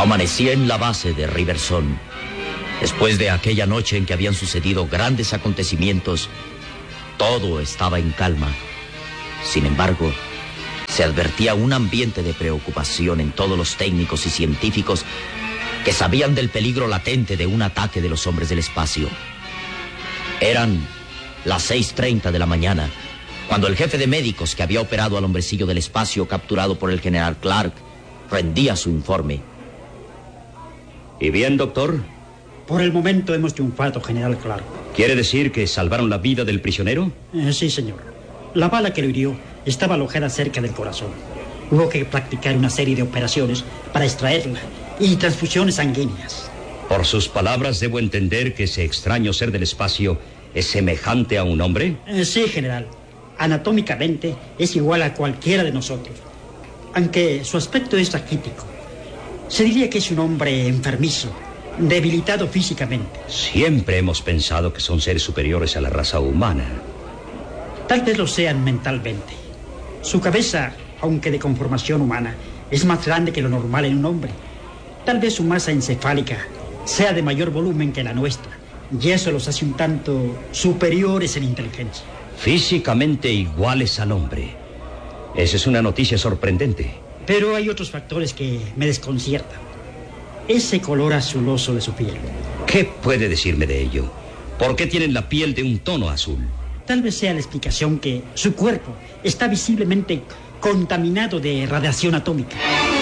Amanecía en la base de Riversong. Después de aquella noche en que habían sucedido grandes acontecimientos, todo estaba en calma. Sin embargo, se advertía un ambiente de preocupación en todos los técnicos y científicos que sabían del peligro latente de un ataque de los hombres del espacio. Eran las 6:30 de la mañana, cuando el jefe de médicos que había operado al hombrecillo del espacio capturado por el general Clark rendía su informe. ¿Y bien, doctor? Por el momento hemos triunfado, general Clark. ¿Quiere decir que salvaron la vida del prisionero? Sí, señor. La bala que lo hirió estaba alojada cerca del corazón. Hubo que practicar una serie de operaciones para extraerla y transfusiones sanguíneas. Por sus palabras, debo entender que ese extraño ser del espacio es semejante a un hombre. Sí, general. Anatómicamente es igual a cualquiera de nosotros, aunque su aspecto es raquítico. Se diría que es un hombre enfermizo, debilitado físicamente. Siempre hemos pensado que son seres superiores a la raza humana. Tal vez lo sean mentalmente. Su cabeza, aunque de conformación humana, es más grande que lo normal en un hombre. Tal vez su masa encefálica sea de mayor volumen que la nuestra, y eso los hace un tanto superiores en inteligencia. Físicamente iguales al hombre. Esa es una noticia sorprendente. Pero hay otros factores que me desconciertan. Ese color azuloso de su piel. ¿Qué puede decirme de ello? ¿Por qué tienen la piel de un tono azul? Tal vez sea la explicación que su cuerpo está visiblemente contaminado de radiación atómica.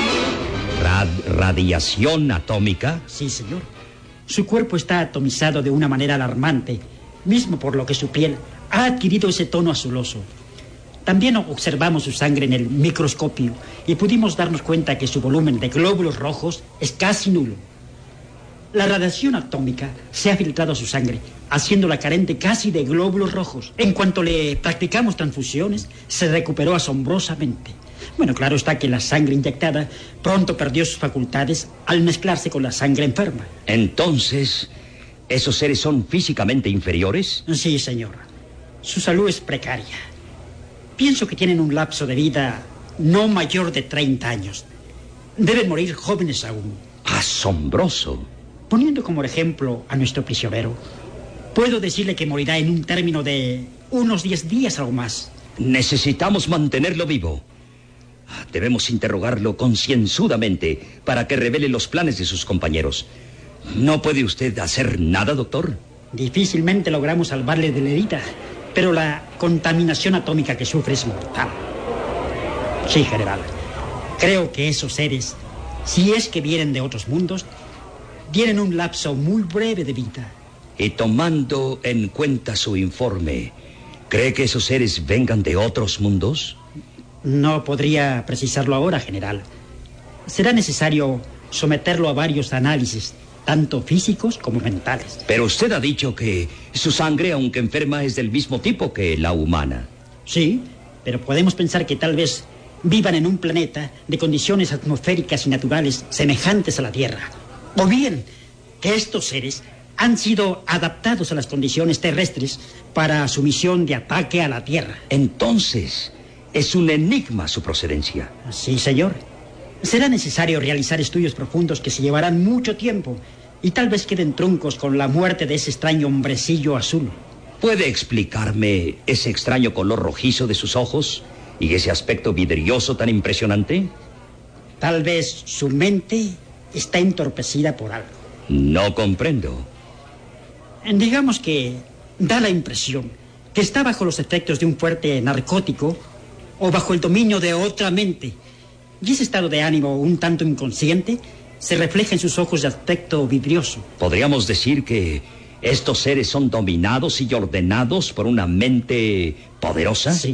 ¿Radiación atómica? Sí, señor. Su cuerpo está atomizado de una manera alarmante, mismo por lo que su piel ha adquirido ese tono azuloso. También observamos su sangre en el microscopio y pudimos darnos cuenta que su volumen de glóbulos rojos es casi nulo. La radiación atómica se ha filtrado a su sangre, haciéndola carente casi de glóbulos rojos. En cuanto le practicamos transfusiones, se recuperó asombrosamente. Bueno, claro está que la sangre inyectada pronto perdió sus facultades al mezclarse con la sangre enferma. Entonces, ¿esos seres son físicamente inferiores? Sí, señor. Su salud es precaria. Pienso que tienen un lapso de vida no mayor de 30 años. Deben morir jóvenes aún. Asombroso. Poniendo como ejemplo a nuestro prisionero, puedo decirle que morirá en un término de unos 10 días o más. Necesitamos mantenerlo vivo. Debemos interrogarlo concienzudamente para que revele los planes de sus compañeros. ¿No puede usted hacer nada, doctor? Difícilmente logramos salvarle de la herida, pero la contaminación atómica que sufre es mortal. Sí, general. Creo que esos seres, si es que vienen de otros mundos, tienen un lapso muy breve de vida. Y tomando en cuenta su informe, ¿cree que esos seres vengan de otros mundos? No podría precisarlo ahora, general. Será necesario someterlo a varios análisis, tanto físicos como mentales. Pero usted ha dicho que su sangre, aunque enferma, es del mismo tipo que la humana. Sí, pero podemos pensar que tal vez vivan en un planeta de condiciones atmosféricas y naturales semejantes a la Tierra. O bien, que estos seres han sido adaptados a las condiciones terrestres para su misión de ataque a la Tierra. Entonces, es un enigma su procedencia. Sí, señor. Será necesario realizar estudios profundos que se llevarán mucho tiempo y tal vez queden truncos con la muerte de ese extraño hombrecillo azul. ¿Puede explicarme ese extraño color rojizo de sus ojos y ese aspecto vidrioso tan impresionante? Tal vez su mente está entorpecida por algo. No comprendo. Digamos que da la impresión que está bajo los efectos de un fuerte narcótico o bajo el dominio de otra mente. Y ese estado de ánimo un tanto inconsciente se refleja en sus ojos de aspecto vidrioso. ¿Podríamos decir que estos seres son dominados y ordenados por una mente poderosa? Sí.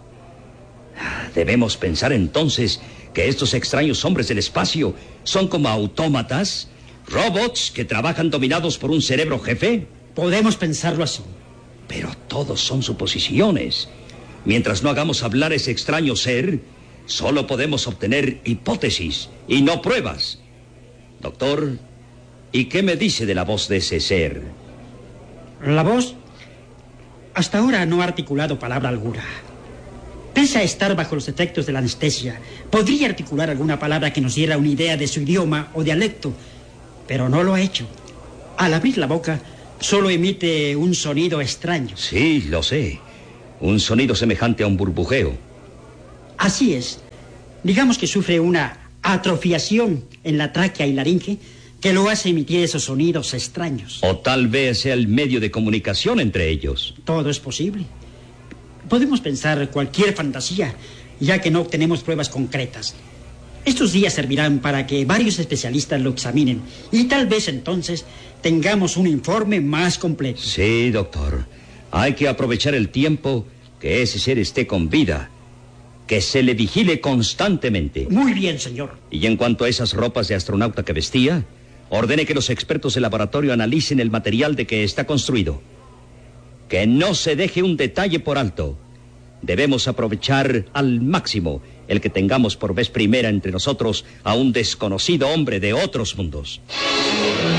Debemos pensar entonces que estos extraños hombres del espacio son como autómatas, robots que trabajan dominados por un cerebro jefe. Podemos pensarlo así. Pero todos son suposiciones. Mientras no hagamos hablar a ese extraño ser, solo podemos obtener hipótesis y no pruebas. Doctor, ¿y qué me dice de la voz de ese ser? La voz hasta ahora no ha articulado palabra alguna. Pese a estar bajo los efectos de la anestesia, podría articular alguna palabra que nos diera una idea de su idioma o dialecto, pero no lo ha hecho. Al abrir la boca, solo emite un sonido extraño. Sí, lo sé. Un sonido semejante a un burbujeo. Así es. Digamos que sufre una atrofiación en la tráquea y laringe que lo hace emitir esos sonidos extraños. O tal vez sea el medio de comunicación entre ellos. Todo es posible. Podemos pensar cualquier fantasía, ya que no obtenemos pruebas concretas. Estos días servirán para que varios especialistas lo examinen y tal vez entonces tengamos un informe más completo. Sí, doctor. Hay que aprovechar el tiempo que ese ser esté con vida. Que se le vigile constantemente. Muy bien, señor. Y en cuanto a esas ropas de astronauta que vestía, ordene que los expertos del laboratorio analicen el material de que está construido. Que no se deje un detalle por alto. Debemos aprovechar al máximo el que tengamos por vez primera entre nosotros a un desconocido hombre de otros mundos.